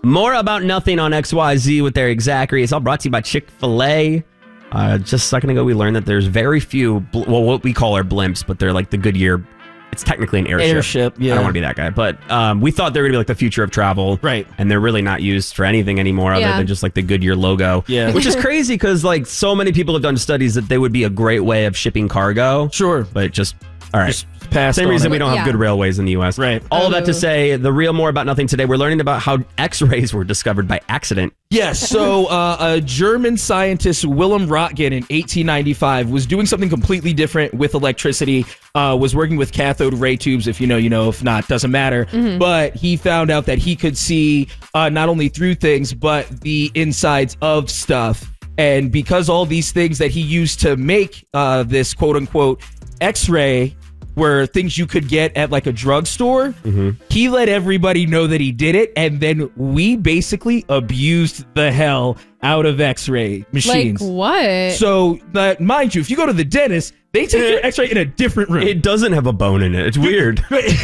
More about nothing on XYZ with Eric Zachary. It's all brought to you by Chick-fil-A. Just a second ago, we learned that there's very few, what we call our blimps, but they're like the Goodyear. It's technically an airship. Yeah. I don't want to be that guy. But we thought they were going to be like the future of travel. Right. And they're really not used for anything anymore other than just like the Goodyear logo. Yeah. Which is crazy because like so many people have done studies that they would be a great way of shipping cargo. Sure. But just, all right. Just passed Same on reason it. we don't have good railways in the U.S. Right. All of that to say, the real More About Nothing today, we're learning about how X-rays were discovered by accident. Yes, so a German scientist, Wilhelm Röntgen, in 1895 was doing something completely different with electricity, was working with cathode ray tubes. If you know, you know. If not, doesn't matter. But he found out that he could see not only through things, but the insides of stuff. And because all these things that he used to make this quote-unquote X-ray were things you could get at like a drugstore, he let everybody know that he did it, and then we basically abused the hell out of X-ray machines. Like what? So, mind you, if you go to the dentist, they take your X-ray in a different room. It doesn't have a bone in it. It's weird.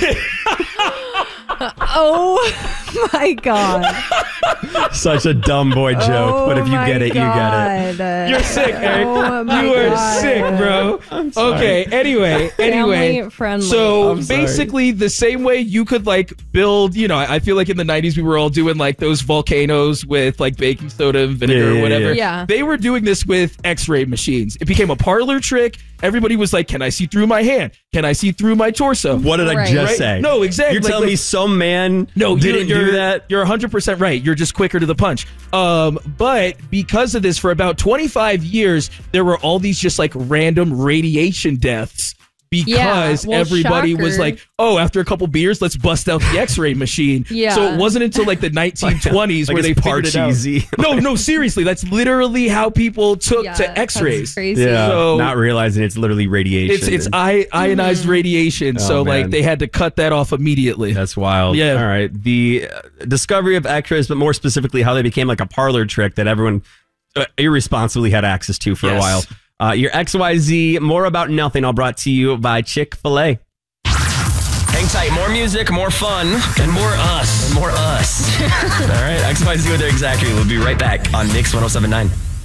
Oh my God. Such a dumb boy joke, but if you get it, you get it. You're sick, Eric. Oh my you are God. sick, bro. Okay, anyway. Family friendly. So I'm sorry. basically the same way you could like build, you know, I feel like in the 90s we were all doing like those volcanoes with like baking soda and vinegar or whatever. Yeah. They were doing this with X-ray machines. It became a parlor trick. Everybody was like, can I see through my hand? Can I see through my torso? What did I just say? No, exactly. You're telling me some man didn't do that? You're 100% right. You're just quicker to the punch. But because of this, for about 25 years, there were all these just like random radiation deaths. Because everybody was like, oh, after a couple beers, let's bust out the X-ray machine. Yeah. So it wasn't until like the 1920s like where they it's figured it out. Parcheesi. No, seriously. That's literally how people took to X-rays. That's crazy. Yeah, So- not realizing it's literally radiation. It's ionized radiation. So man. like they had to cut that off immediately. That's wild. Yeah. All right. The discovery of X-rays, but more specifically, how they became like a parlor trick that everyone irresponsibly had access to for a while. Your XYZ, More About Nothing, all brought to you by Chick-fil-A. Hang tight. More music, more fun, and more us. And more us. All right. XYZ with Eric Zachary. We'll be right back on Mix 107.9.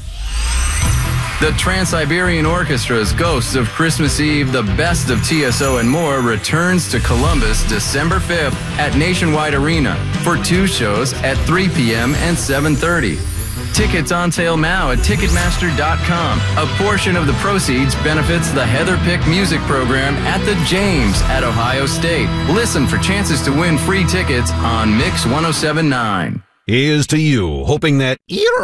The Trans-Siberian Orchestra's Ghosts of Christmas Eve, the best of TSO and more, returns to Columbus December 5th at Nationwide Arena for 2 shows at 3 p.m. and 7:30. Tickets on sale now at Ticketmaster.com. A portion of the proceeds benefits the Heather Pick Music Program at the James at Ohio State. Listen for chances to win free tickets on Mix 107.9. Here's to you, hoping that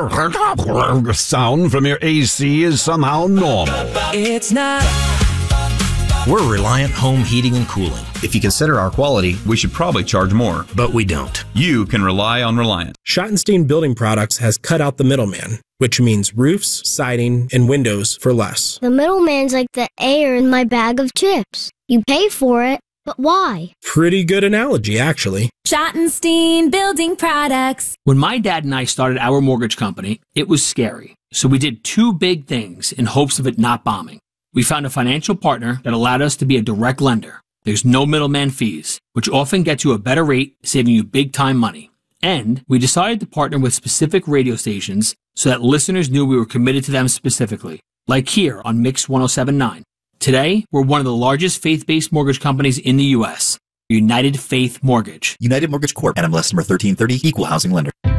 ear sound from your AC is somehow normal. It's not. We're Reliant Home Heating and Cooling. If you consider our quality, we should probably charge more. But we don't. You can rely on Reliant. Schottenstein Building Products has cut out the middleman, which means roofs, siding, and windows for less. The middleman's like the air in my bag of chips. You pay for it, but why? Pretty good analogy, actually. Schottenstein Building Products. When my dad and I started our mortgage company, it was scary. So we did 2 big things in hopes of it not bombing. We found a financial partner that allowed us to be a direct lender. There's no middleman fees, which often gets you a better rate, saving you big time money. And we decided to partner with specific radio stations so that listeners knew we were committed to them specifically, like here on Mix 107.9. Today, we're one of the largest faith-based mortgage companies in the U.S., United Faith Mortgage. United Mortgage Corp. NMLS number 1330, Equal Housing Lender.